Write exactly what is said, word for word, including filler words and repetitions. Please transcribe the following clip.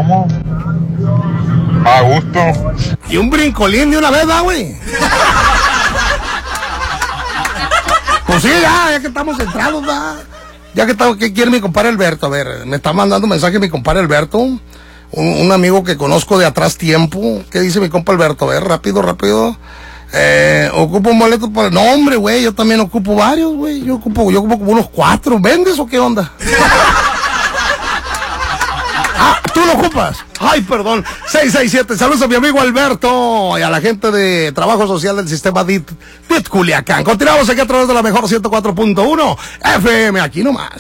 ¿Cómo? A gusto. Y un brincolín de una vez, ¿va, güey? Pues sí, ya, ya que estamos centrados, ¿va? Ya que estamos, ¿qué quiere mi compadre Alberto? A ver, me está mandando un mensaje mi compadre Alberto, un, un amigo que conozco de atrás tiempo. ¿Qué dice mi compa Alberto? A ver, rápido, rápido. Eh, ocupo un boleto para... No, hombre, güey, yo también ocupo varios, güey. Yo ocupo, yo ocupo como unos cuatro. ¿Vendes o qué onda? Ah, ¿tú lo ocupas? Ay, perdón. seis seis siete. Saludos a mi amigo Alberto y a la gente de Trabajo Social del Sistema D I T, D I T Culiacán. Continuamos aquí a través de la mejor ciento cuatro punto uno F M, aquí nomás.